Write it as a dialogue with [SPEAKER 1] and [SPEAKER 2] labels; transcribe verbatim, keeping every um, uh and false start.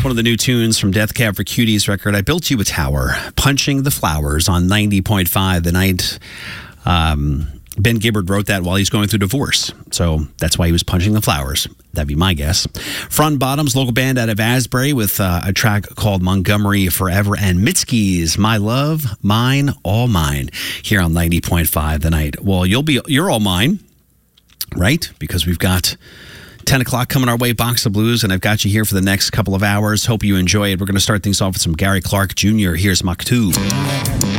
[SPEAKER 1] That's one of the new tunes from Death Cab for Cutie's record, I Built You a Tower, Punching the Flowers on ninety point five The Night. Um, Ben Gibbard wrote that while he's going through divorce. So that's why he was punching the flowers. That'd be my guess. Front Bottoms, local band out of Asbury with uh, a track called Montgomery Forever, and Mitski's My Love, Mine, All Mine here on ninety point five The Night. Well, you'll be, you're all mine, right? Because we've got ten o'clock coming our way, Box of Blues, and I've got you here for the next couple of hours. Hope you enjoy it. We're going to start things off with some Gary Clark Junior Here's Maktub.